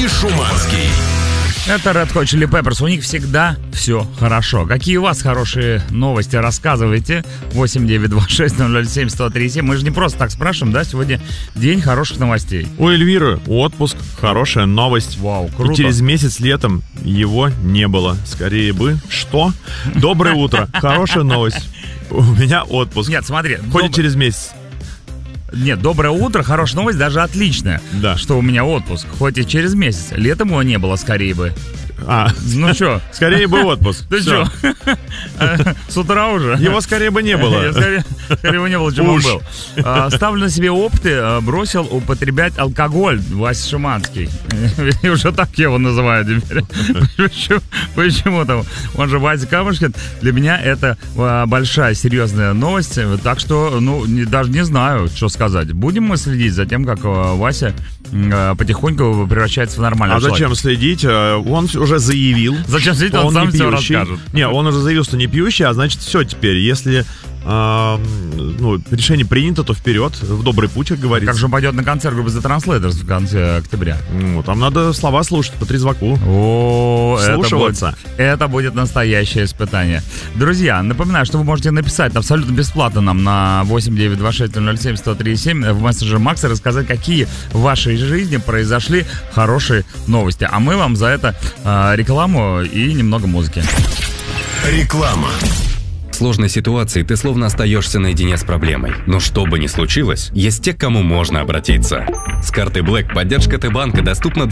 и Шуманский. Это Red Hot Chili Peppers. У них всегда все хорошо. Какие у вас хорошие новости? Рассказывайте. 8-926-007-103-7. Мы же не просто так спрашиваем, да? Сегодня день хороших новостей. У Эльвиры отпуск. Хорошая новость. Вау, круто. И через месяц летом его не было. Скорее бы. Что? Доброе утро. Хорошая новость. У меня отпуск. Нет, смотри. Ходит через месяц. Нет, доброе утро, хорошая новость, даже отличная. Да. Что у меня отпуск, хоть и через месяц. Летом его не было, скорее бы. Ну что? Скорее бы отпуск. Ты что? С утра уже? Его скорее бы не было. Скорее бы не было, чем он был. Ставлю на себе опыты, бросил употреблять алкоголь. Вася Шуманский. И уже так я его называю теперь. Почему-то. Он же Вася Камушкин. Для меня это большая, серьезная новость. Так что, даже не знаю, что сказать. Будем мы следить за тем, как Вася потихоньку превращается в нормального человека. А зачем следить? Он уже заявил. Зачем следить? Он сам все расскажет. Не, он уже заявил, что не пьющий, а значит все теперь. Если решение принято, то вперед, в добрый путь, как говорится. Как же он пойдет на концерт группы The Translators в конце октября? Там надо слова слушать по трезваку. Слушаться. Это будет настоящее испытание. Друзья, напоминаю, что вы можете написать абсолютно бесплатно нам на 8-926-007-103-7 в мессенджер Макса, рассказать, какие в вашей жизни произошли хорошие новости. А мы вам за это рекламу и немного музыки. Реклама. В сложной ситуации ты словно остаешься наедине с проблемой. Но что бы ни случилось, есть те, к кому можно обратиться. С карты Black поддержка Т-банка доступна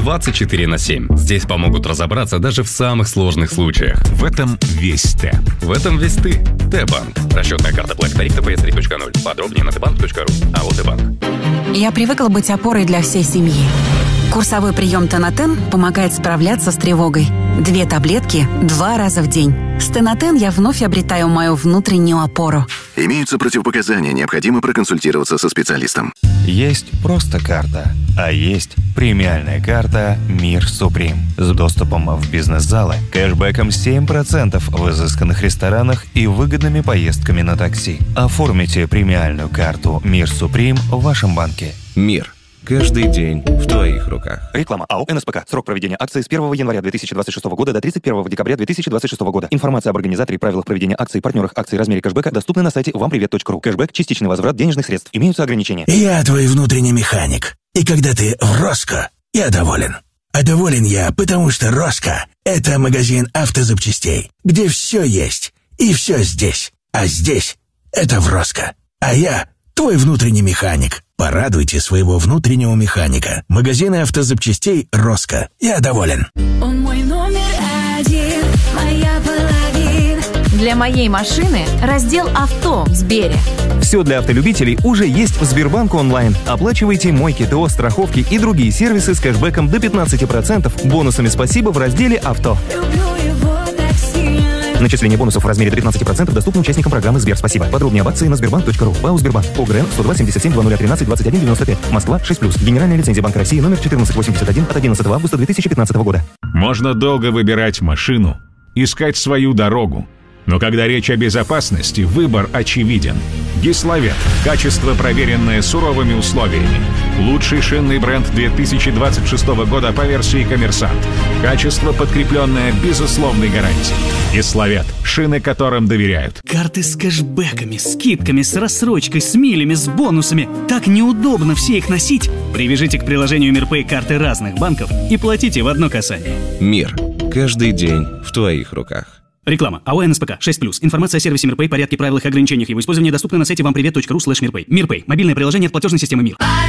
24/7. Здесь помогут разобраться даже в самых сложных случаях. В этом весь Т. В этом весь ты. Т-банк. Расчетная карта Black. Тариф ТПС 3.0. Подробнее на tbank.ru. АО Т-банк. Я привыкла быть опорой для всей семьи. Курсовой прием Тонатен помогает справляться с тревогой. 2 таблетки 2 раза в день. С Тонатен я вновь обретаю мою внутреннюю опору. Имеются противопоказания, необходимо проконсультироваться со специалистом. Есть просто карта, а есть премиальная карта «Мир Суприм» с доступом в бизнес-залы, кэшбэком 7% в изысканных ресторанах и выгодными поездками на такси. Оформите премиальную карту «Мир Суприм» в вашем банке. Мир. Каждый день в твоих руках. Реклама АО «НСПК». Срок проведения акции с 1 января 2026 года до 31 декабря 2026 года. Информация об организаторе и правилах проведения акций, партнерах акций, размере кэшбэка доступна на сайте вампривет.ру. Кэшбэк – частичный возврат денежных средств. Имеются ограничения. Я твой внутренний механик. И когда ты в Роско, я доволен. А доволен я, потому что Роско – это магазин автозапчастей, где все есть и все здесь. А здесь – это в Роско. А я твой внутренний механик. Порадуйте своего внутреннего механика. Магазины автозапчастей «Роско». Я доволен. Он мой номер 1, моя половина. Для моей машины раздел «Авто» в Сбере. Все для автолюбителей уже есть в Сбербанк онлайн. Оплачивайте мойки, ТО, страховки и другие сервисы с кэшбэком до 15%, бонусами «Спасибо» в разделе «Авто». Начисление бонусов в размере до 15% доступно участникам программы «Сбер Спасибо». Подробнее об акции на sberbank.ru. ПАО «Сбербанк». ОГРН 102-77-00-13-21-95. Москва, 6+. Генеральная лицензия Банка России номер 1481 от 11 августа 2015 года. Можно долго выбирать машину, искать свою дорогу. Но когда речь о безопасности, выбор очевиден. Гиславет. Качество, проверенное суровыми условиями. Лучший шинный бренд 2026 года по версии «Коммерсант». Качество, подкрепленное безусловной гарантией. Гиславет. Шины, которым доверяют. Карты с кэшбэками, скидками, с рассрочкой, с милями, с бонусами. Так неудобно все их носить. Привяжите к приложению МирПэй карты разных банков и платите в одно касание. Мир. Каждый день в твоих руках. Реклама. АО «НСПК». 6+. Информация о сервисе МирПэй, порядке, правилах и ограничениях его использования доступна на сайте вампривет.ру/мирпэй. МирПэй. Мобильное приложение от платежной системы МИР.